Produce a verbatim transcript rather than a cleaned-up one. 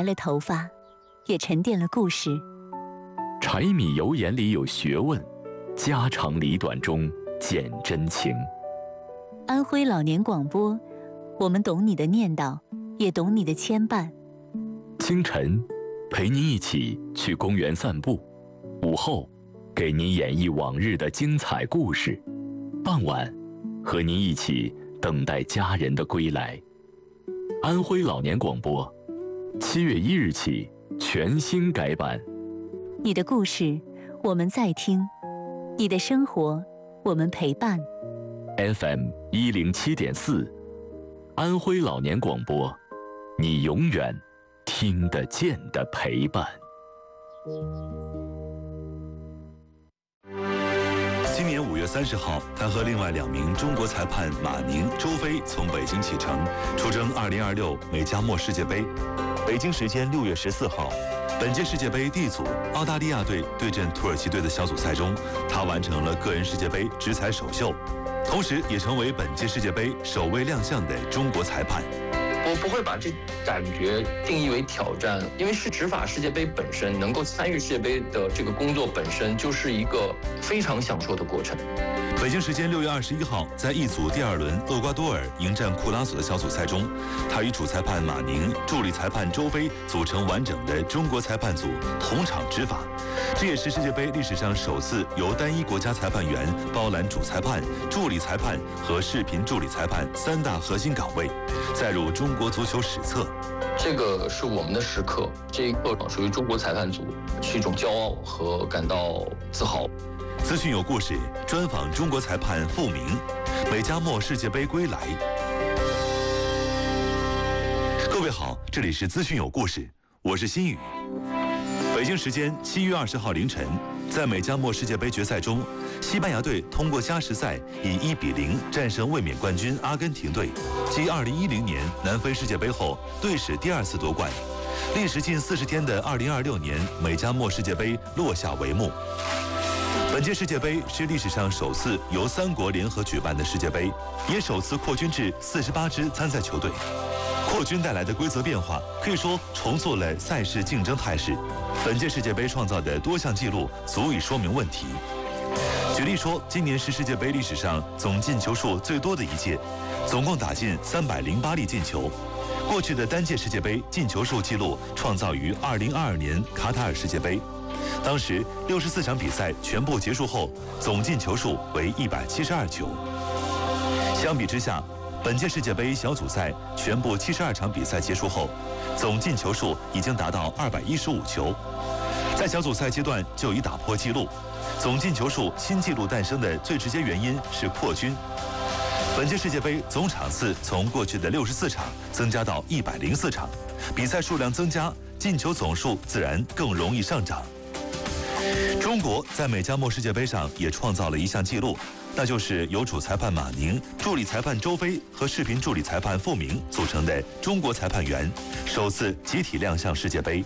白了头发，也沉淀了故事。 柴米油盐里有学问，家长里短中见真情。 安徽老年广播，我们懂你的念叨，也懂你的牵绊。 清晨，陪您一起去公园散步；午后，给您演绎往日的精彩故事；傍晚，和您一起等待家人的归来。安徽老年广播，七月一日起全新改版。 你的故事，我们在听；你的生活，我们陪伴。 F M 一零七点四，安徽老年广播，你永远听得见的陪伴。 今年五月三十号，他和另外两名中国裁判马宁、周飞从北京启程，出征二零二六美加墨世界杯。北京时间六月十四号，本届世界杯 D 组澳大利亚队对阵土耳其队的小组赛中，他完成了个人世界杯直裁首秀，同时也成为本届世界杯首位亮相的中国裁判。 我不会把这感觉定义为挑战，因为是执法世界杯本身，能够参与世界杯的这个工作本身就是一个非常享受的过程。 北京时间六月二十一号，在一组第二轮厄瓜多尔迎战库拉索的小组赛中，他与主裁判马宁、助理裁判周飞组成完整的中国裁判组同场执法。这也是世界杯历史上首次由单一国家裁判员包揽主裁判、助理裁判和视频助理裁判三大核心岗位，载入中国足球史册。 这个是我们的时刻，这一刻属于中国裁判组，是一种骄傲和感到自豪。 资讯有故事，专访中国裁判傅明，美加墨世界杯归来。各位好，这里是资讯有故事，我是新宇。北京时间七月二十号凌晨，在美加墨世界杯决赛中，西班牙队通过加时赛以一比零战胜卫冕冠军阿根廷队，继二零一零年南非世界杯后队史第二次夺冠。历时近四十天的二零二六年美加墨世界杯落下帷幕。本届世界杯是历史上首次由三国联合举办的世界杯，也首次扩军至四十八支参赛球队。扩军带来的规则变化，可以说重塑了赛事竞争态势。本届世界杯创造的多项纪录足以说明问题。举例说，今年是世界杯历史上总进球数最多的一届，总共打进三百零八粒进球。过去的单届世界杯进球数纪录创造于二零二二年卡塔尔世界杯，当时六十四场比赛全部结束后，总进球数为一百七十二球。相比之下，本届世界杯小组赛全部七十二场比赛结束后，总进球数已经达到二百一十五球，在小组赛阶段就已打破纪录。总进球数新纪录诞生的最直接原因是扩军。本届世界杯总场次从过去的六十四场增加到一百零四场，比赛数量增加，进球总数自然更容易上涨。中国在美加墨世界杯上也创造了一项纪录，那就是由主裁判马宁、助理裁判周飞和视频助理裁判傅明组成的中国裁判员首次集体亮相世界杯。